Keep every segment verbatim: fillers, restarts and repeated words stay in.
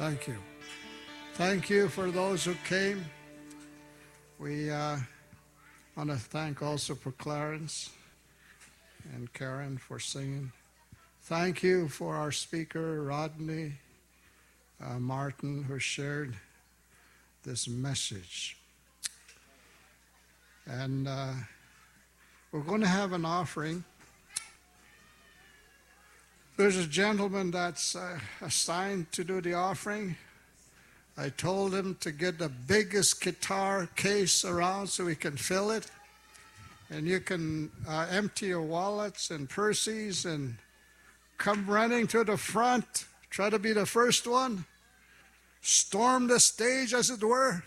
Thank you. Thank you for those who came. We uh, want to thank also for Clarence and Karen for singing. Thank you for our speaker, Rodney uh, Martin, who shared this message. And uh, we're going to have an offering. There's a gentleman that's uh, assigned to do the offering. I told him to get the biggest guitar case around so we can fill it. And you can uh, empty your wallets and purses and come running to the front. Try to be the first one. Storm the stage, as it were,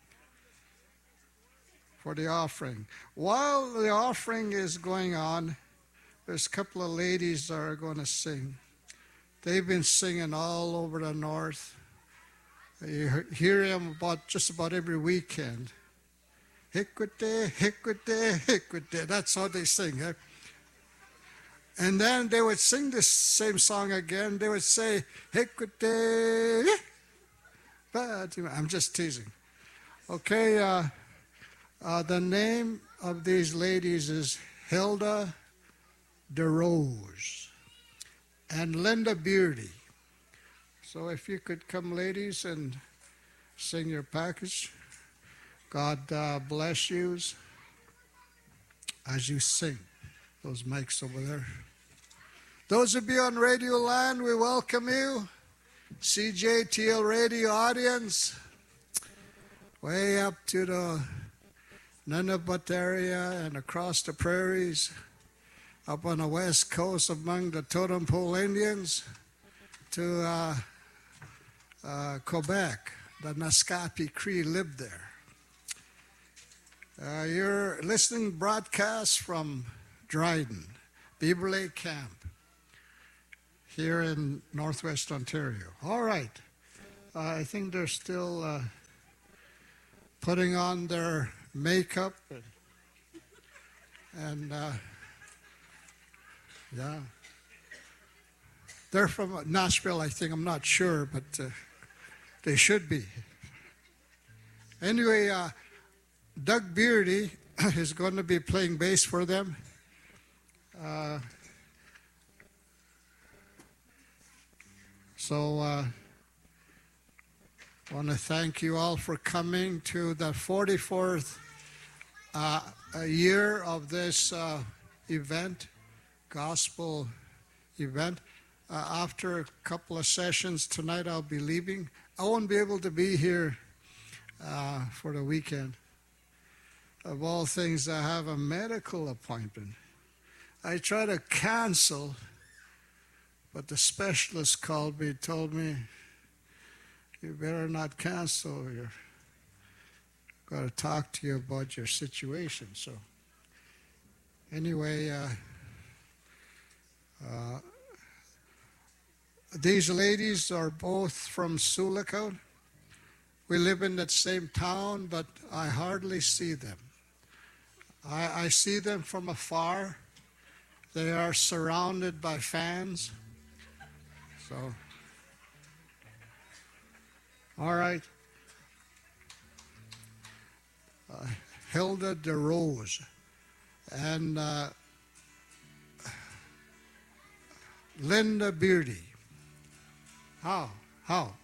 for the offering. While the offering is going on, there's a couple of ladies that are going to sing. They've been singing all over the north. You hear them about just about every weekend. Hikwite, hikwite, hikwite. That's how they sing. Eh? And then they would sing this same song again. They would say, hikwite. But I'm just teasing. Okay, uh, uh, the name of these ladies is Hilda DeRose and Linda Beardy. So if you could come, ladies, and sing your package. God uh, bless you as you sing. Those mics over there. Those of you on Radio Land, we welcome you. C J T L radio audience, way up to the Nunavut area and across the prairies, up on the west coast among the Totem Pole Indians, to uh, uh, Quebec. The Naskapi Cree lived there. Uh, you're listening broadcast from Dryden, Beaver Lake Camp, here in Northwest Ontario. All right. Uh, I think they're still uh, putting on their makeup. And, and uh, yeah. They're from Nashville, I think. I'm not sure, but uh, they should be. Anyway, uh, Doug Beardy is going to be playing bass for them. Uh, so uh, I want to thank you all for coming to the forty-fourth uh, year of this uh, event, gospel event. Uh, after a couple of sessions tonight, I'll be leaving. I won't be able to be here uh, for the weekend. Of all things, I have a medical appointment. I try to cancel, but the specialist called me, told me, you better not cancel. You've got to talk to you about your situation. So anyway, uh, uh, these ladies are both from Sioux Lookout. We live in that same town, but I hardly see them. I, I see them from afar. They are surrounded by fans. So, all right. Uh, Hilda DeRose and uh, Linda Beardy. How? How?